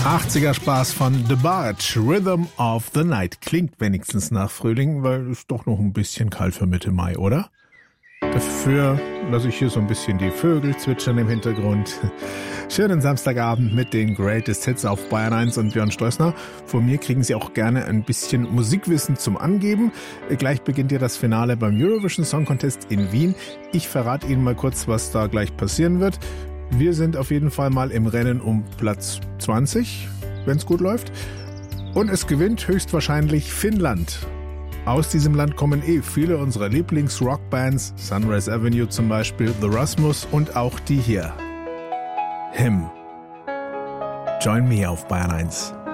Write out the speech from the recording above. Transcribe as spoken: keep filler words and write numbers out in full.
achtziger Spaß von The Barge, Rhythm of the Night. Klingt wenigstens nach Frühling, weil es doch noch ein bisschen kalt für Mitte Mai, oder? Dafür lasse ich hier so ein bisschen die Vögel zwitschern im Hintergrund. Schönen Samstagabend mit den Greatest Hits auf Bayern eins und Björn Stößner. Von mir kriegen Sie auch gerne ein bisschen Musikwissen zum Angeben. Gleich beginnt ja das Finale beim Eurovision Song Contest in Wien. Ich verrate Ihnen mal kurz, was da gleich passieren wird. Wir sind auf jeden Fall mal im Rennen um Platz zwanzig, wenn es gut läuft. Und es gewinnt höchstwahrscheinlich Finnland. Aus diesem Land kommen eh viele unserer Lieblings-Rockbands, Sunrise Avenue zum Beispiel, The Rasmus und auch die hier. Him. Join me auf Bayern eins.